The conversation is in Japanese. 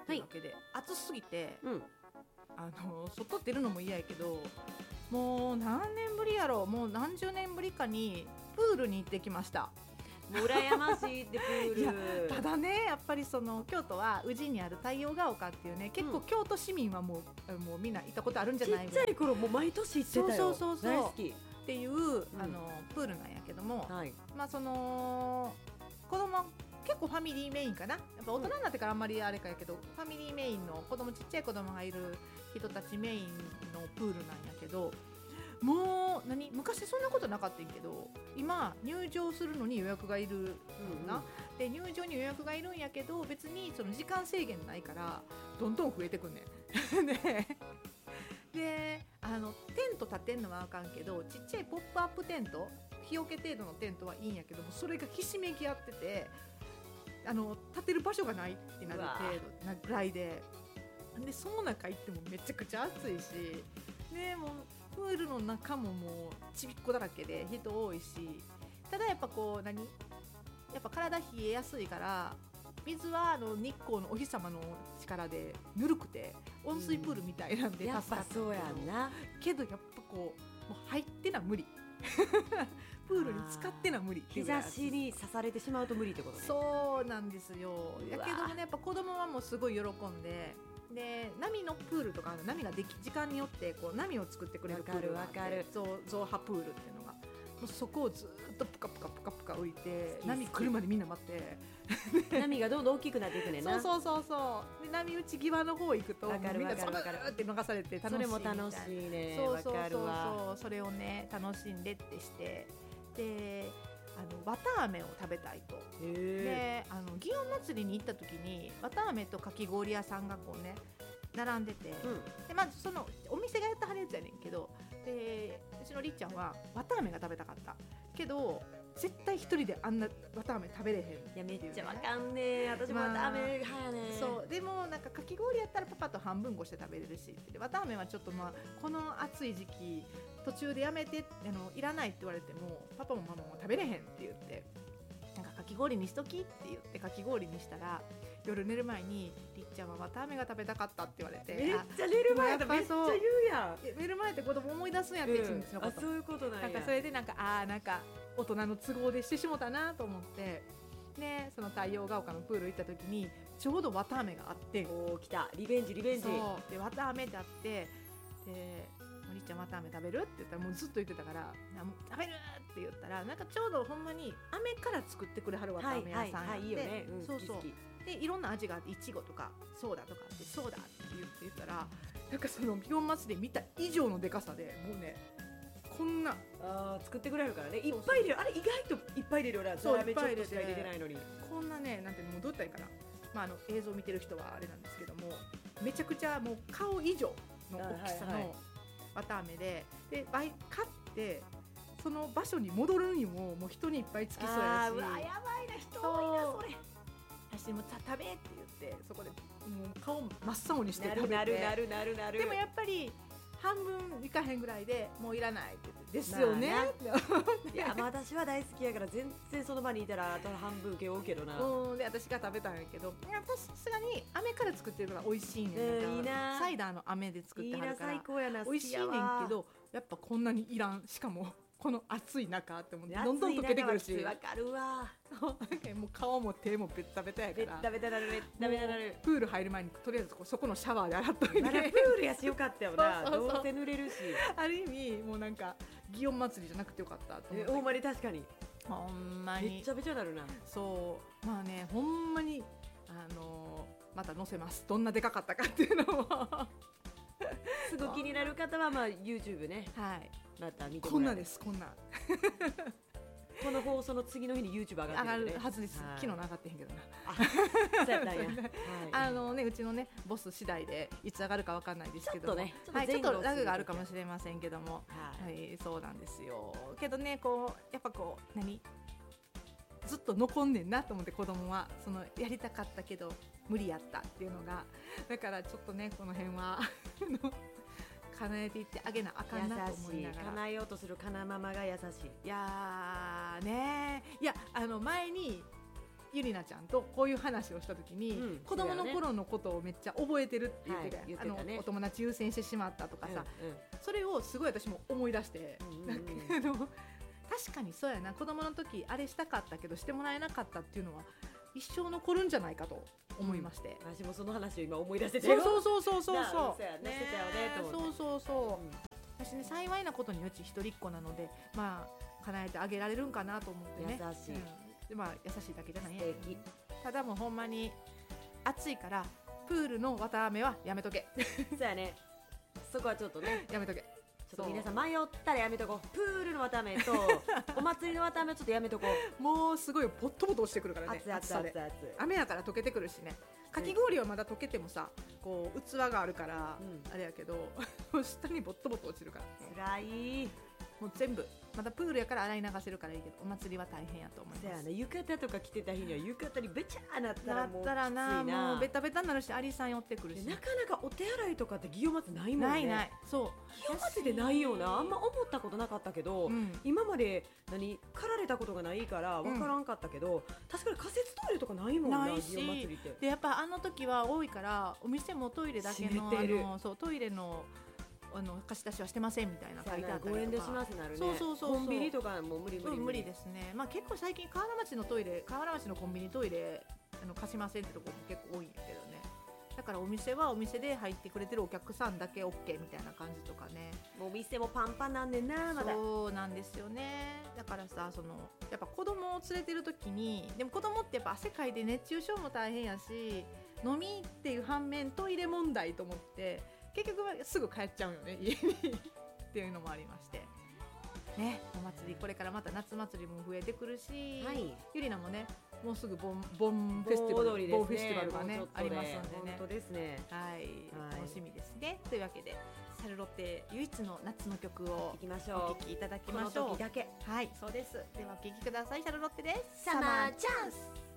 っていうわけで、暑すぎてうん、 外出るのも嫌やけど、もう何年ぶりやろう、もう何十年ぶりかにプールに行ってきました。 もう羨ましいってプール。 いやただね、やっぱりその京都は宇治にある太陽が丘っていうね、結構京都市民はもうみんな行ったことあるんじゃちないっちゃい頃もう毎年行ってたよ。 そう大好き。 っていう、プールなんやけども、 はい。 まあその子供結構ファミリーメインかな、やっぱ大人になってからあんまりあれかやけど、ファミリーメインのちっちゃい子供がいる人たちメインのプールなんやけど、もう昔そんなことなかったんやけど、今入場するのに予約がいるのな、で入場に予約がいるんやけど、別にその時間制限ないからどんどん増えてくんねんでテント立てんのはあかんけど、ちっちゃいポップアップテント、日よけ程度のテントはいいんやけども、それがひしめき合ってて、立てる場所がないってなる程度なぐらいで、その中行ってもめちゃくちゃ暑いし、ね、もうプールの中ももうちびっこだらけで人多いし、ただやっぱこうやっぱ体冷えやすいから、水は日光のお日様の力でぬるくて温水プールみたいなんでやっ助かったぱそうやんな。 けど、やっぱこうもう入ってな無理プールに浸かってな無理ってい日うぐらい差しに刺されてしまうと無理ってことね。 そうなんですよ。 うわやけどもね、やっぱ子供はもうすごい喜んで、波のプールとか波が時間によってこう波を作ってくれるプールがあって、 わかるゾウハプールっていうのが、もうそこをずっとプカプカプカプカ浮いて、 好き波来るまでみんな待って、 波がどんどん大きくなっていくねんな。 そうで波打ち際の方行くとわかるみんなザブわかるわかるーって流されて楽しいみたいな。 それも楽しいね。 そうそうわかるわ。 それをね楽しんでってして、で綿あめを食べたいと。 へで祇園祭りに行った時に綿あめとかき氷屋さんがこうね並んでて、でまずそのお店がやったはるやつやねんけど、でうちのりっちゃんは綿あめが食べたかったけど、絶対一人であんな綿あめ食べれへんっていうね。 いやめっちゃわかんねえ。私もダメ派やね。 そうでもなんかかき氷やったらパパと半分こして食べれるし、で綿あめはちょっとこの暑い時期途中でやめていらないって言われてもパパもママも食べれへんって言って、なんかかき氷にしときって言ってかき氷にしたら、夜寝る前にりっちゃんは綿あめが食べたかったって言われて、 めっちゃ寝る前だ。 もうやっぱそうめっちゃ言うやん。 寝る前って子供思い出すんやって、一日のこと。 そういうことなんや。 なんかそれでなんか大人の都合でしてしもたなと思って、でその太陽が丘のプール行った時にちょうど綿あめがあって、 おー来たリベンジ。 そうで綿あめってあって、でお兄ちゃん綿あめ食べるって言ったらもうずっと言ってたから、もう食べるって言ったら、なんかちょうどほんまに飴から作ってくれはる綿あめ屋さんやって、 いいよね。 そうそう好き好き。 でいろんな味があって、いちごとかソーダとかあって、ソーダって言ったら、なんかその祇園祭で見た以上のでかさで、もうねこんな作ってくれるからね。いそうそうっぱい入れる。あれ意外といっぱい入れるよな。 そうザラメちょっとしかいっぱい入れて入れてないのに。 こんなね、なんていうの、もうどうやったらいいかな、映像を見てる人はあれなんですけども、めちゃくちゃもう顔以上の大きさはいはいの綿あめで、買ってその場所に戻るにももう人にいっぱいつきそうやし、 うわやばいな、人多いなそれ。 私も食べって言ってそこでもう顔真っ青にしてな食べて、 る。 でもやっぱり半分いかへんぐらいでもういらないって言って、ですよね、 いや私は大好きやから全然その場にいたらあと半分受け負うけどな。 で私が食べたんやけど、私さすがに飴から作ってるから美味しいねん、 いいな。 サイダーの飴で作ってはるから最高やな。 美味しいねんけど、やっぱこんなにいらん、しかもこの暑い中って思って、どどんどん溶けてくるし、 わかるわ。 なんかもう顔も手もベッタベタやから、 ベタなる。 プール入る前にとりあえずそこのシャワーで洗っといて、 まだプールやしよかったよな。 そうそうそうどうせ濡れるし。 ある意味もうなんか祇園祭りじゃなくてよかったと思って、 ほんまに確かにほんまにめっちゃべちゃなるな。 そうほんまにまた載せます、どんなでかかったかっていうのをすぐ気になる方はYouTube ね、 はいまた見てこんなもらえですこんなこの放送の次の日に YouTube 上がって上がるんでね。 るはずです、 はい昨日の上がってへんけどな、 そうやったんや。はいうちのねボス次第でいつ上がるかわかんないですけども、 ちょっとねはい、ちょっ前後とラグがあるかもしれませんけども、 はいはい、そうなんですよ。けどねやっぱずっと残んねんなと思って、子供はそのやりたかったけど無理やったっていうのが、だからちょっとねこの辺は叶えていってあげなあかんなと思いながら、 叶えようとするかなママが優しい。 いやーね、いや前にゆりなちゃんとこういう話をした時に、子供の頃のことをめっちゃ覚えてるって言ってた、 言ってたね、 お友達優先してしまったとかさ、それをすごい私も思い出して、確かにそうやな、子供の時あれしたかったけどしてもらえなかったっていうのは一生残るんじゃないかと思いまして、 私もその話を今思い出せてる。 そうそう私ね、幸いなことにうち一人っ子なので、まあ叶えてあげられるんかなと思ってね。 優しい、 でまあ優しいだけじゃないんや。ただもうほんまに暑いからプールの綿あめはやめとけ。 そうやね、そこはちょっとねやめとけ。 ちょっと皆さん迷ったらやめとこう。プールの綿あめとお祭りの綿あめちょっとやめとこう。もうすごいポットポト落ちてくるからね。 熱々 雨やから溶けてくるしね。かき氷はまだ溶けてもさ、こう器があるから、あれやけど下にボットボト落ちるから、 辛い。 もう全部またプールやから洗い流せるからいいけど、お祭りは大変やと思います。 そうやね、浴衣とか着てた日には浴衣にべちゃーなったらもうきついな、もうベタベタになるし、アリさん寄ってくるし、 なかなかお手洗いとかって祇園祭ないもんね。 ないそう祇園祭でないような、あんま思ったことなかったけど、今まで駆られたことがないから分からんかったけど、確かに仮設トイレとかないもんな、祇園祭りって。 でやっぱあの時は多いから、お店もトイレだけのそうトイレの貸し出しはしてませんみたいな書いてあったりとか、 5円でしますなるね。 そうコンビニとかも無理ですね。まあ結構最近河原町のトイレ、河原町のコンビニトイレ貸しませんってところも結構多いんやけどね。だからお店はお店で入ってくれてるお客さんだけ OK みたいな感じとかね。 もう店もパンパンなんでな、まだ。 そうなんですよね。だからさ、やっぱ子供を連れてる時に、でも子供ってやっぱ汗かいて熱中症も大変やし、飲みっていう反面トイレ問題と思って結局はすぐ帰っちゃうよね、家にっていうのもありましてね。お祭りこれからまた夏祭りも増えてくるし、ゆりなもね、もうすぐボンフェスティバル、ボンフェスティバルがねありますんでね。 本当ですね。 はい、楽しみですね。というわけでシャルロッテ唯一の夏の曲をお聴きいただきましょう。 この時だけ。 はい、そうです。ではお聴きください。シャルロッテです。 サマーチャンス。